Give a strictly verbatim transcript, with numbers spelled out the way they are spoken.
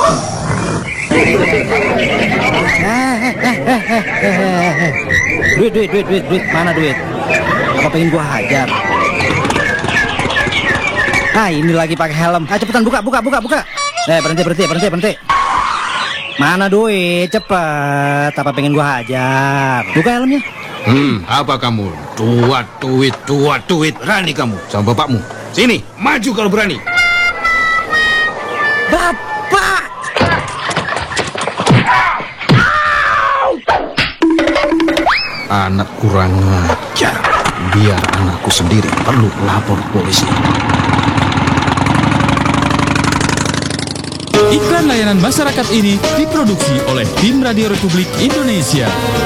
Duit, duit, duit, duit, duit, mana duit? Apa pengen gua hajar? Ah, ini lagi pakai helm. Ah, cepetan buka, buka, buka, buka. Eh, berhenti, berhenti, berhenti, berhenti. Mana duit? Cepet. Apa pengen gua hajar? Buka helmnya. Hmm, apa kamu? Tuat duit, tuat duit. Berani kamu sama bapakmu. Sini, maju kalau berani. Bapak! Anak kurang ajar. Biar anakku sendiri perlu lapor polisi. Iklan layanan masyarakat ini diproduksi oleh Tim Radio Republik Indonesia.